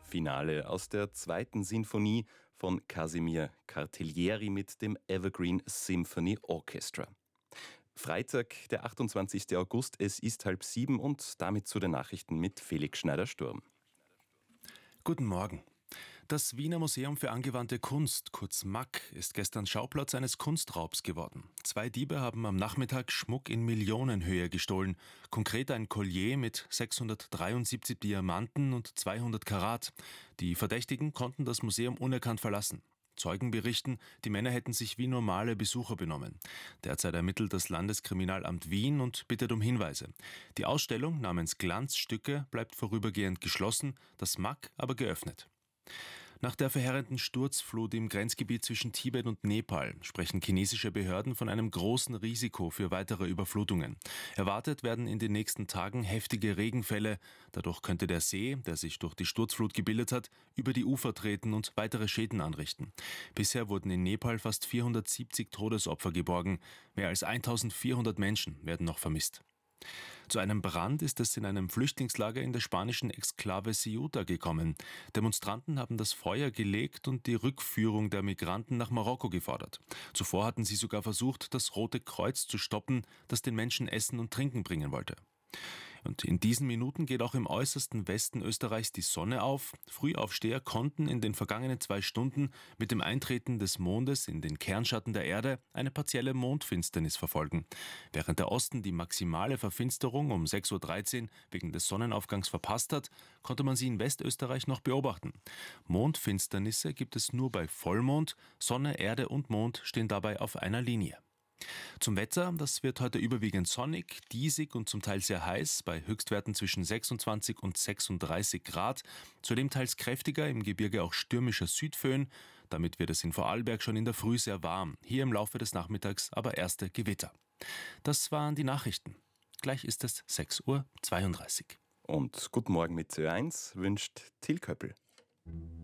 Finale aus der zweiten Sinfonie von Casimir Cartellieri mit dem Evergreen Symphony Orchestra. Freitag, der 28. August, es ist 6:30 und damit zu den Nachrichten mit Felix Schneider-Sturm. Guten Morgen. Das Wiener Museum für angewandte Kunst, kurz MAK, ist gestern Schauplatz eines Kunstraubs geworden. 2 Diebe haben am Nachmittag Schmuck in Millionenhöhe gestohlen. Konkret ein Collier mit 673 Diamanten und 200 Karat. Die Verdächtigen konnten das Museum unerkannt verlassen. Zeugen berichten, die Männer hätten sich wie normale Besucher benommen. Derzeit ermittelt das Landeskriminalamt Wien und bittet um Hinweise. Die Ausstellung namens Glanzstücke bleibt vorübergehend geschlossen, das MAK aber geöffnet. Nach der verheerenden Sturzflut im Grenzgebiet zwischen Tibet und Nepal sprechen chinesische Behörden von einem großen Risiko für weitere Überflutungen. Erwartet werden in den nächsten Tagen heftige Regenfälle. Dadurch könnte der See, der sich durch die Sturzflut gebildet hat, über die Ufer treten und weitere Schäden anrichten. Bisher wurden in Nepal fast 470 Todesopfer geborgen. Mehr als 1400 Menschen werden noch vermisst. Zu einem Brand ist es in einem Flüchtlingslager in der spanischen Exklave Ceuta gekommen. Demonstranten haben das Feuer gelegt und die Rückführung der Migranten nach Marokko gefordert. Zuvor hatten sie sogar versucht, das Rote Kreuz zu stoppen, das den Menschen Essen und Trinken bringen wollte. Und in diesen Minuten geht auch im äußersten Westen Österreichs die Sonne auf. Frühaufsteher konnten in den vergangenen 2 Stunden mit dem Eintreten des Mondes in den Kernschatten der Erde eine partielle Mondfinsternis verfolgen. Während der Osten die maximale Verfinsterung um 6:13 Uhr wegen des Sonnenaufgangs verpasst hat, konnte man sie in Westösterreich noch beobachten. Mondfinsternisse gibt es nur bei Vollmond. Sonne, Erde und Mond stehen dabei auf einer Linie. Zum Wetter, das wird heute überwiegend sonnig, diesig und zum Teil sehr heiß, bei Höchstwerten zwischen 26 und 36 Grad. Zudem teils kräftiger, im Gebirge auch stürmischer Südföhn. Damit wird es in Vorarlberg schon in der Früh sehr warm. Hier im Laufe des Nachmittags aber erste Gewitter. Das waren die Nachrichten. Gleich ist es 6:32 Uhr. Und guten Morgen mit Ö1 wünscht Till Köppel.